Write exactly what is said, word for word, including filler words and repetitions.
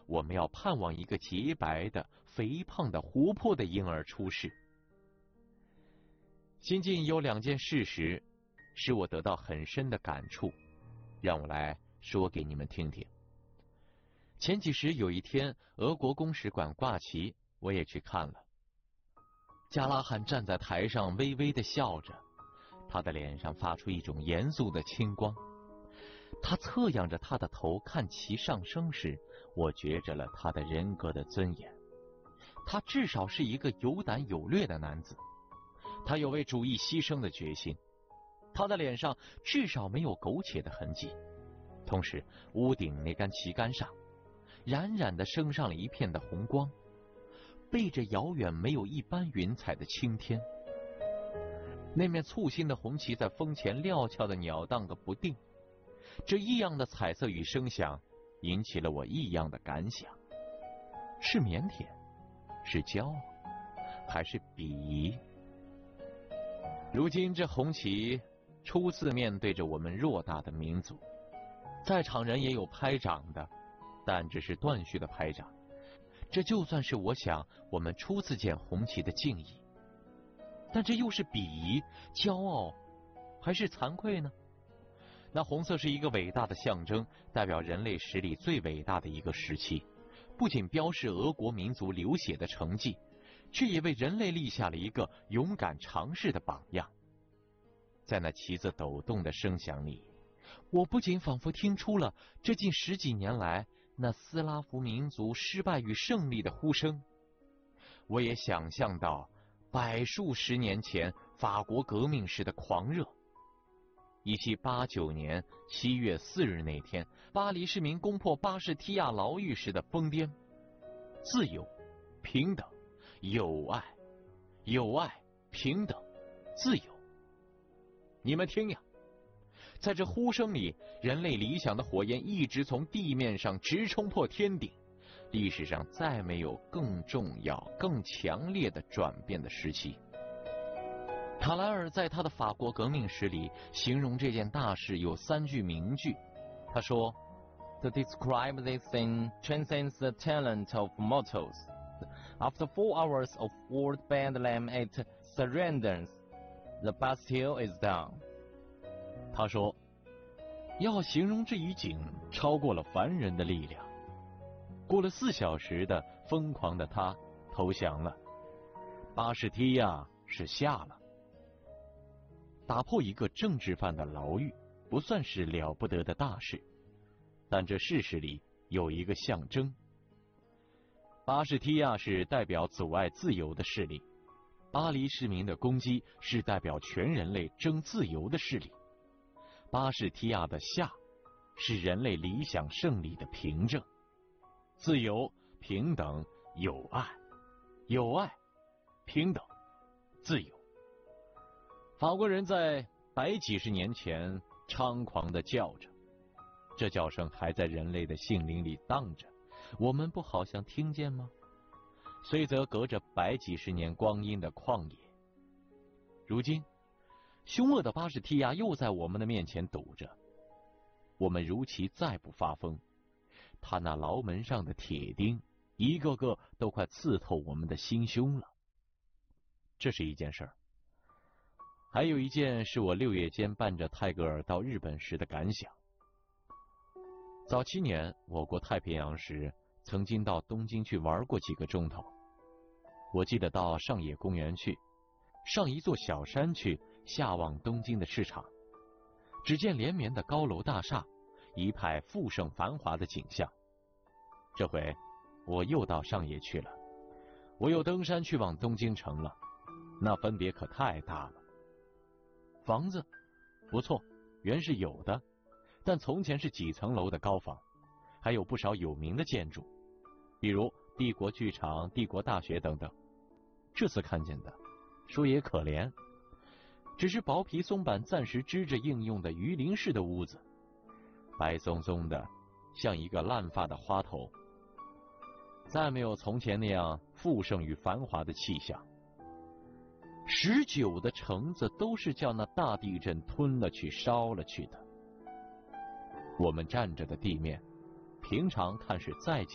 我们要盼望一个洁白的、肥胖的、活泼的婴儿出世。新近有两件事实使我得到很深的感触，让我来说给你们听听。前几时有一天，俄国公使馆挂旗，我也去看了。加拉罕站在台上，微微的笑着，他的脸上发出一种严肃的清光。他侧仰着他的头看旗上升时，我觉着了他的人格的尊严。他至少是一个有胆有略的男子，他有为主义牺牲的决心。他的脸上至少没有苟且的痕迹。同时，屋顶那杆旗杆上冉冉地升上了一片的红光，背着遥远没有一般云彩的青天。那面簇新的红旗在风前料峭的鸟荡个不定，这异样的彩色与声响引起了我异样的感想。是腼腆，是骄傲，还是鄙夷？如今这红旗初次面对着我们偌大的民族，在场人也有拍掌的，但只是断续的拍掌。这就算是我想我们初次见红旗的敬意，但这又是鄙夷、骄傲，还是惭愧呢？那红色是一个伟大的象征，代表人类史里最伟大的一个时期，不仅标示俄国民族流血的成绩，却也为人类立下了一个勇敢尝试的榜样。在那旗子抖动的声响里，我不仅仿佛听出了这近十几年来那斯拉夫民族失败与胜利的呼声，我也想象到百数十年前法国革命时的狂热。一七八九年七月四日那天，巴黎市民攻破巴士提亚牢狱时的疯癫。自由、平等、友爱、友爱、平等、自由。你们听呀，在这呼声里，人类理想的火焰一直从地面上直冲破天顶。历史上再没有更重要、更强烈的转变的时期。卡莱尔在他的法国革命史里形容这件大事有三句名句。他说 To describe this thing transcends the talent of mortals. After four hours of world bedlam, it surrenders. The Bastille is down. 他说，要形容这一景超过了凡人的力量。过了四小时的疯狂的他投降了，巴士提亚是下了。打破一个政治犯的牢狱不算是了不得的大事，但这事实里有一个象征。巴士提亚是代表阻碍自由的势力，巴黎市民的攻击是代表全人类争自由的势力。巴士提亚的下是人类理想胜利的凭证。自由、平等、友爱，友爱、平等、自由。法国人在百几十年前猖狂地叫着，这叫声还在人类的心灵里荡着，我们不好像听见吗？虽则隔着百几十年光阴的旷野，如今凶恶的巴士提亚又在我们的面前堵着。我们如其再不发疯，他那牢门上的铁钉一个个都快刺透我们的心胸了。这是一件事儿。还有一件是我六月间伴着泰戈尔到日本时的感想。早七年我过太平洋时，曾经到东京去玩过几个钟头。我记得到上野公园去，上一座小山去，下望东京的市场，只见连绵的高楼大厦，一派富盛繁华的景象。这回我又到上野去了，我又登山去往东京城了，那分别可太大了。房子不错，原是有的，但从前是几层楼的高房，还有不少有名的建筑，比如帝国剧场、帝国大学等等。这次看见的，说也可怜，只是薄皮松板暂时支着应用的鱼鳞式的屋子，白松松的，像一个烂发的花头，再没有从前那样富盛与繁华的气象。十九的城子都是叫那大地震吞了去、烧了去的。我们站着的地面，平常看是再